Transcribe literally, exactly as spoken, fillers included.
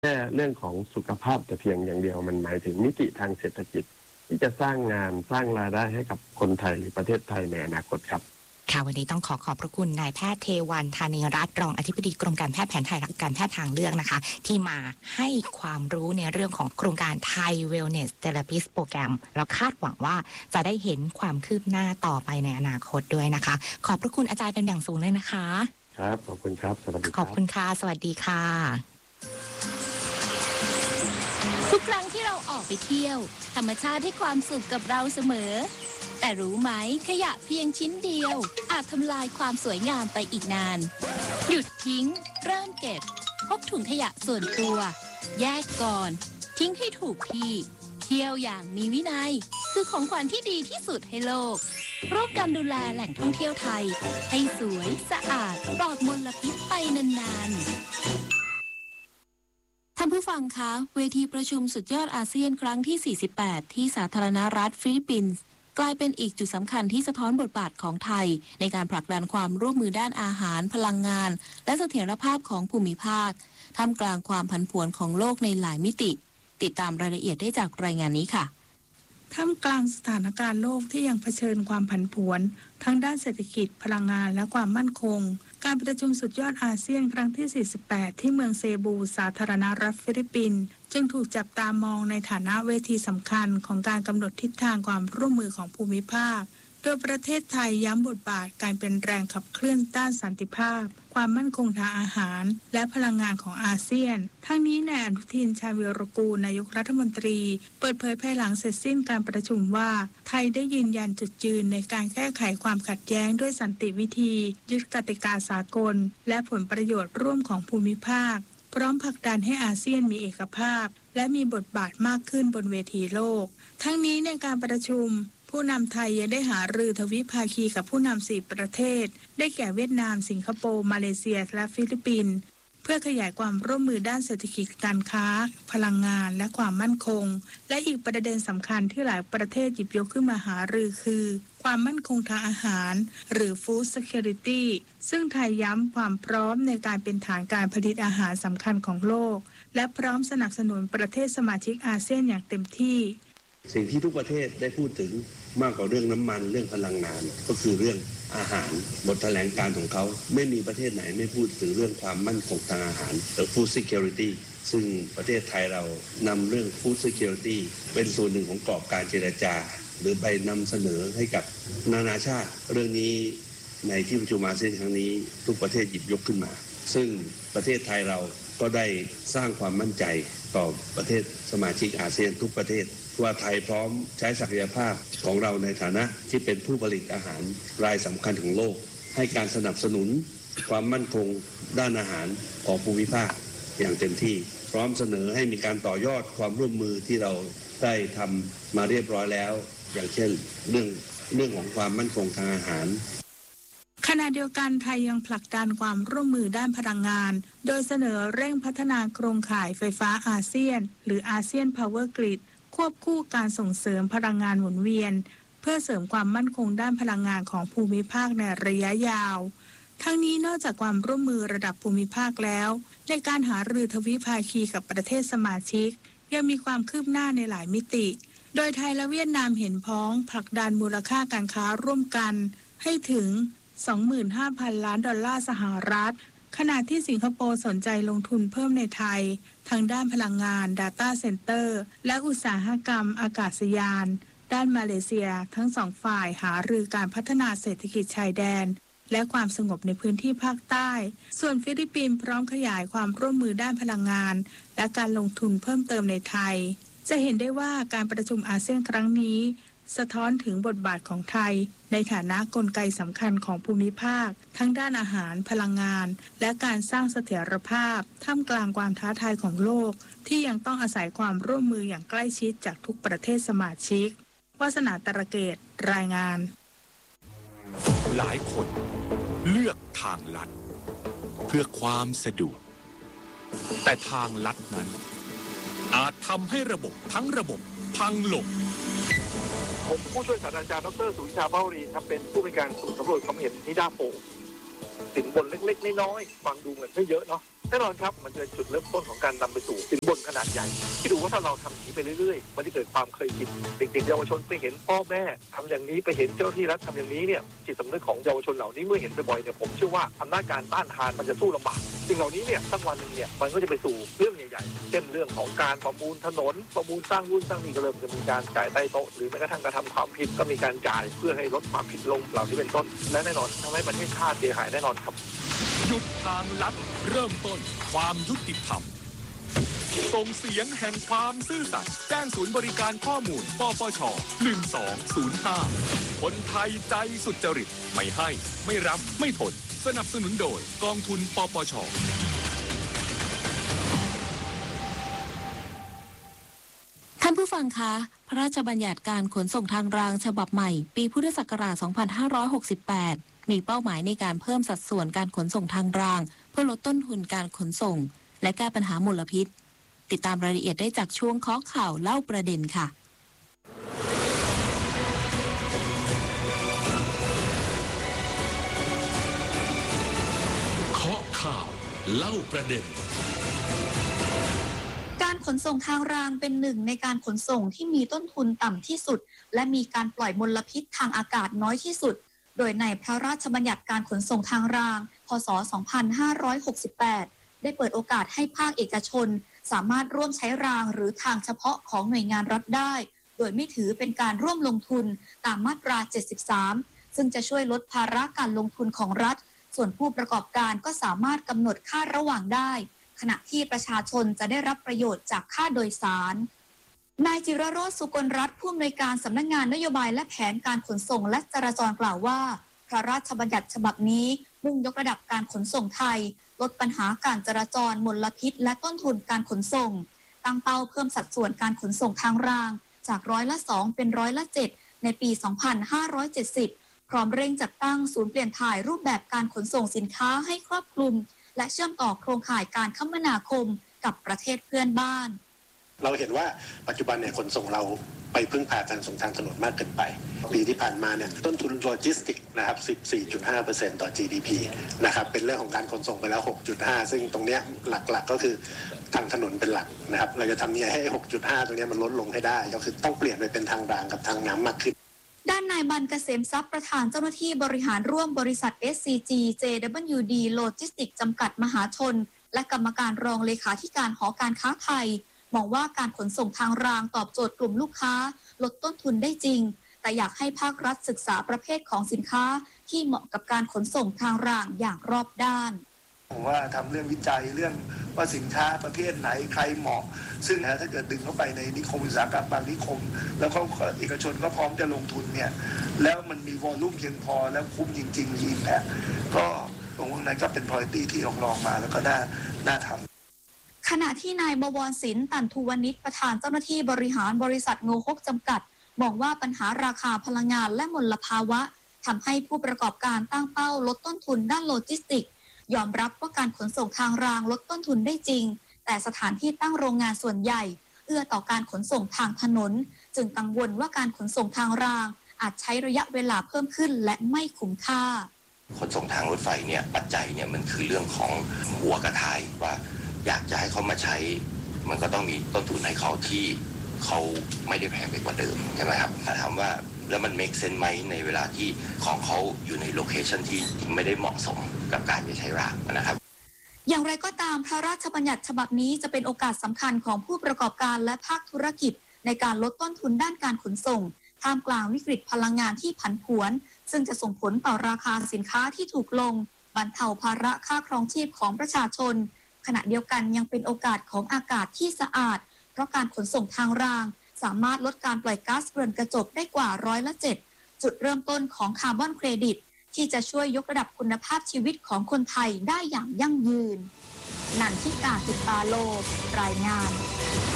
แค่เรื่องของสุขภาพแต่เพียงอย่างเดียวมันหมายถึงมิติทางเศรษฐกิจที่จะสร้างงานสร้างรายได้ให้กับคนไทยหรือประเทศไทยในอนาคตครับค่ะวันนี้ต้องขอขอบพระคุณนายแพทย์เทวันธานีรัตน์รองอธิบดีกรมการแพทย์แผนไทยและการแพทย์ทางเลือกนะคะที่มาให้ความรู้ในเรื่องของโครงการไทย Wellness Therapist Program แล้วคาดหวังว่าจะได้เห็นความคืบหน้าต่อไปในอนาคตด้วยนะคะขอบพระคุณอาจารย์เป็นอย่างสูงเลยนะคะครับขอบคุณครับสวัสดีครับขอบคุณค่ะสวัสดีค่ะทุกครั้งที่เราออกไปเที่ยวธรรมชาติให้ความสุขกับเราเสมอแต่รู้ไหมขยะเพียงชิ้นเดียวอาจทำลายความสวยงามไปอีกนานหยุดทิ้งเริ่มเก็บพกถุงขยะส่วนตัวแยกก่อนทิ้งให้ถูกที่เที่ยวอย่างมีวินัยคือของขวัญที่ดีที่สุดให้โลกร่วมกันดูแลแหล่งท่องเที่ยวไทยให้สวยสะอาดปลอดมลพิษไปนานๆท่านผู้ฟังคะเวทีประชุมสุดยอดอาเซียนครั้งที่สี่สิบแปดที่สาธารณรัฐฟิลิปปินส์กลายเป็นอีกจุดสำคัญที่สะท้อนบทบาทของไทยในการผลักดันความร่วมมือด้านอาหารพลังงานและเสถียรภาพของภูมิภาคท่ามกลางความผันผวนของโลกในหลายมิติติดตามรายละเอียดได้จากรายงานนี้ค่ะท่ามกลางสถานการณ์โลกที่ยังเผชิญความผันผวนทั้งด้านเศรษฐกิจพลังงานและความมั่นคงการประชุมสุดยอดอาเซียนครั้งที่สี่สิบแปดที่เมืองเซบูสาธารณรัฐฟิลิปปินส์จึงถูกจับตามองในฐานะเวทีสำคัญของการกำหนดทิศทางความร่วมมือของภูมิภาคโดยประเทศไทยย้ำบทบาทการเป็นแรงขับเคลื่อนด้านสันติภาพความมั่นคงทางอาหารและพลังงานของอาเซียนทั้งนี้นายอนุทินชาญวีรกูลนายกรัฐมนตรีเปิดเผยภายหลังเสร็จสิ้นการประชุมว่าไทยได้ยืนยันจุดยืนในการแก้ไขความขัดแย้งด้วยสันติวิธียึดกติกาสากลและผลประโยชน์ร่วมของภูมิภาคพร้อมผลักดันให้อาเซียนมีเอกภาพและมีบทบาทมากขึ้นบนเวทีโลกทั้งนี้ในการประชุมผู้นำไทยยังได้หารือทวิภาคีกับผู้นำสี่ประเทศได้แก่เวียดนามสิงคโปร์มาเลเซียและฟิลิปปินส์เพื่อขยายความร่วมมือด้านเศรษฐกิจการค้าพลังงานและความมั่นคงและอีกประเด็นสำคัญที่หลายประเทศหยิบยกขึ้นมาหารือคือความมั่นคงทางอาหารหรือ Food Security ซึ่งไทยย้ำความพร้อมในการเป็นฐานการผลิตอาหารสำคัญของโลกและพร้อมสนับสนุนประเทศสมาชิกอาเซียนอย่างเต็มที่สิ่งที่ทุกประเทศได้พูดถึงมากกว่าเรื่องน้ำมันเรื่องพลังงานก็คือเรื่องอาหารบทแถลงการของเขาไม่มีประเทศไหนไม่พูดถึงเรื่องความมั่นคงทางอาหารหรือ Food Security ซึ่งประเทศไทยเรานำเรื่อง Food Security เป็นส่วนหนึ่งของกรอบการเจรจาหรือไปนำเสนอให้กับนานาชาติเรื่องนี้ในที่ประชุมอาเซียนครั้งนี้ทุกประเทศหยิบยกขึ้นมาซึ่งประเทศไทยเราก็ได้สร้างความมั่นใจต่อประเทศสมาชิกอาเซียนทุกประเทศว่าไทยพร้อมใช้ศักยภาพของเราในฐานะที่เป็นผู้ผลิตอาหารรายสำคัญของโลกให้การสนับสนุนความมั่นคงด้านอาหารของภูมิภาคอย่างเต็มที่พร้อมเสนอให้มีการต่อยอดความร่วมมือที่เราได้ทำมาเรียบร้อยแล้วอย่างเช่นเรื่องเรื่องของความมั่นคงทางอาหารขณะเดียวกันไทยยังผลักดันความร่วมมือด้านพลังงานโดยเสนอเร่งพัฒนาโครงข่ายไฟฟ้าอาเซียนหรืออาเซียน Power Gridควบคู่การส่งเสริมพลังงานหมุนเวียนเพื่อเสริมความมั่นคงด้านพลังงานของภูมิภาคในระยะยาวทั้งนี้นอกจากความร่วมมือระดับภูมิภาคแล้วในการหารือทวิภาคีกับประเทศสมาชิกยังมีความคืบหน้าในหลายมิติโดยไทยและเวียดนามเห็นพ้องผลักดันมูลค่าการค้าร่วมกันให้ถึง สองหมื่นห้าพัน ล้านดอลลาร์สหรัฐขณะที่สิงคโปร์สนใจลงทุนเพิ่มในไทยทางด้านพลังงาน Data Center และอุตสาหกรรมอากาศยานด้านมาเลเซียทั้งสองฝ่ายหารือการพัฒนาเศรษฐกิจชายแดนและความสงบในพื้นที่ภาคใต้ส่วนฟิลิปปินส์พร้อมขยายความร่วมมือด้านพลังงานและการลงทุนเพิ่มเติมในไทยจะเห็นได้ว่าการประชุมอาเซียนครั้งนี้สะท้อนถึงบทบาทของไทยในฐานะกลไกสำคัญของภูมิภาคทั้งด้านอาหารพลังงานและการสร้างเสถียรภาพท่ามกลางความท้าทายของโลกที่ยังต้องอาศัยความร่วมมืออย่างใกล้ชิดจากทุกประเทศสมาชิกวาสนาตระเกตรายงานหลายคนเลือกทางลัดเพื่อความสะดวกแต่ทางลัดนั้นอาจทำให้ระบบทั้งระบบพังลงผมผู้ช่วยศาสตราจารย์ดร.สุวิชาเบ้ารีครับเป็นผู้บริการศูนย์สำรวจความเห็นนิด้าโพสินบนเล็กๆน้อยๆฟังดูเหมือนไม่เยอะเนาะแน่นอนครับมันจะจุดเริ่มต้นของการนำไปสู่สินบนขนาดใหญ่ที่ดูว่าถ้าเราทำอย่างนี้ไปเรื่อยๆมันจะเกิดความเคยชินเด็กๆเยาวชนไปเห็นพ่อแม่ทำอย่างนี้ไปเห็นเจ้าที่รัฐทำอย่างนี้เนี่ยจิตสำนึกของเยาวชนเหล่านี้เมื่อเห็นบ่อยๆเนี่ยผมเชื่อว่าอำนาจการต้านทานมันจะสู้ลำบากสิ่งเหล่านี้เนี่ยสักวันหนึ่งเนี่ยมันก็จะไปสู่เรื่องใหญ่ๆเช่นเรื่องของการประมูลถนนประมูลสร้างรุ่นสร้างนี่ก็เริ่มจะมีการจ่ายใต้โต๊ะหรือแม้กระทั่งกระทำความผิดก็มีการจ่ายเพื่อให้ลดความผิดลงเหล่านี้เป็นต้นและแน่นอนทำให้ประเทศชาติเสียหายแน่นอนครับหยุดทางลัดเริ่มต้นความยุติธรรมส่งเสียงแห่งความซื่อสัตย์แจ้งศูนย์บริการข้อมูลปปชหนึ่งสองศูนย์ห้าคนไทยใจสุจริตไม่ให้ไม่รับไม่ทนสนับสนุนโดยกองทุนปปชท่านผู้ฟังคะพระราชบัญญัติการขนส่งทางรางฉบับใหม่ปีพุทธศักราช สองพันห้าร้อยหกสิบแปด มีเป้าหมายในการเพิ่มสัดส่วนการขนส่งทางรางเพื่อลดต้นทุนการขนส่งและแก้ปัญหามลพิษติดตามรายละเอียดได้จากช่วงเคาะข่าวเล่าประเด็นค่ะเคาะข่าวเล่าประเด็นการขนส่งทางรางเป็นหนึ่งในการขนส่งที่มีต้นทุนต่ำที่สุดและมีการปล่อยมลพิษทางอากาศน้อยที่สุดโดยในพระราชบัญญัติการขนส่งทางรางพ.ศ. สองพันห้าร้อยหกสิบแปดได้เปิดโอกาสให้ภาคเอกชนสามารถร่วมใช้รางหรือทางเฉพาะของหน่วยงานรัฐได้โดยไม่ถือเป็นการร่วมลงทุนตามมาตราเจ็ดสิบสามซึ่งจะช่วยลดภาระการลงทุนของรัฐส่วนผู้ประกอบการก็สามารถกำหนดค่าระหว่างได้ขณะที่ประชาชนจะได้รับประโยชน์จากค่าโดยสารนายจิรโรจน์ สุกลรัตน์ผู้อำนวยการสำนักงานนโยบายและแผนการขนส่งและจราจรกล่าวว่าพระราชบัญญัติฉบับนี้มุ่งยกระดับการขนส่งไทยลดปัญหาการจราจรมลพิษและต้นทุนการขนส่งตั้งเป้าเพิ่มสัดส่วนการขนส่งทางรางจากร้อยละสองเป็นร้อยละเจ็ดในปี สองพันห้าร้อยเจ็ดสิบ พร้อมเร่งจัดตั้งศูนย์เปลี่ยนถ่ายรูปแบบการขนส่งสินค้าให้ครอบคลุมและเชื่อมต่อโครงข่ายการคมนาคมกับประเทศเพื่อนบ้านเราเห็นว่าปัจจุบันเนี่ยขนส่งเราไปพึ่งพาการส่งทางถนนมากเกินไปปีที่ผ่านมาเนี่ยต้นทุนโลจิสติกนะครับ สิบสี่จุดห้าเปอร์เซ็นต์ ต่อ จี ดี พี นะครับเป็นเรื่องของการขนส่งไปแล้ว หกจุดห้า ซึ่งตรงเนี้ยหลักๆก็คือทางถนนเป็นหลักนะครับเราจะทำยังไงให้ หกจุดห้า ตรงนี้มันลดลงให้ได้ก็คือต้องเปลี่ยนไปเป็นทางรางกับทางน้ำมากขึ้นด้านนายบรรเกษมทรัพย์ประธานเจ้าหน้าที่บริหารร่วมบริษัท เอส ซี จี เจ ดับเบิลยู ดี Logistics จำกัดมหาชนและกรรมการรองเลขาธิการหอการค้าไทยมองว่าการขนส่งทางรางตอบโจทย์กลุ่มลูกค้าลดต้นทุนได้จริงแต่อยากให้ภาครัฐศึกษาประเภทของสินค้าที่เหมาะกับการขนส่งทางรางอย่างรอบด้านผมว่าทำเรื่องวิจัยเรื่องว่าสินค้าประเภทไหนใครเหมาะซึ่งนะถ้าเกิดดึงเข้าไปในนิคมอุตสาหกรรมบางนิคมแล้วเขาเอกชนก็พร้อมจะลงทุนเนี่ยแล้วมันมีวอลลุ่มเพียงพอแล้วคุ้มจริงๆยิงแพ้ก็ตรงนั้นก็เป็น priority ที่ลองลองมาแล้วก็น่าน่าทำขณะที่นายบวรศิลป์ ตันทุวณิชประธานเจ้าหน้าที่บริหารบริษัทโงฮกจำกัดมองว่าปัญหาราคาพลังงานและมลภาวะทำให้ผู้ประกอบการตั้งเป้าลดต้นทุนด้านโลจิสติกส์ยอมรับว่าการขนส่งทางรางลดต้นทุนได้จริงแต่สถานที่ตั้งโรงงานส่วนใหญ่เอื้อต่อการขนส่งทางถนนจึงกังวลว่าการขนส่งทางรางอาจใช้ระยะเวลาเพิ่มขึ้นและไม่คุ้มค่าขนส่งทางรถไฟเนี่ยปัจจัยเนี่ยมันคือเรื่องของหัวกระทายว่าอยากจะให้เขามาใช้มันก็ต้องมีต้นทุนให้เขาที่เขาไม่ได้แพงไปกว่าเดิมใช่ไหมครับถ้าถามว่าแล้วมัน make sense ไหมในเวลาที่ของเขาอยู่ในโลเคชันที่ไม่ได้เหมาะสมกับการใช้รางนะครับอย่างไรก็ตามพระราชบัญญัติฉบับนี้จะเป็นโอกาสสำคัญของผู้ประกอบการและภาคธุรกิจในการลดต้นทุนด้านการขนส่งท่ามกลางวิกฤตพลังงานที่ผันผวนซึ่งจะส่งผลต่อราคาสินค้าที่ถูกลงบรรเทาภาระค่าครองชีพของประชาชนขณะเดียวกันยังเป็นโอกาสของอากาศที่สะอาดเพราะการขนส่งทางรางสามารถลดการปล่อยก๊าซเรือนกระจกได้กว่าร้อยละเจ็ดจุดเริ่มต้นของคาร์บอนเครดิตที่จะช่วยยกระดับคุณภาพชีวิตของคนไทยได้อย่างยั่งยืนนันทิกา จิตตาโลรายงาน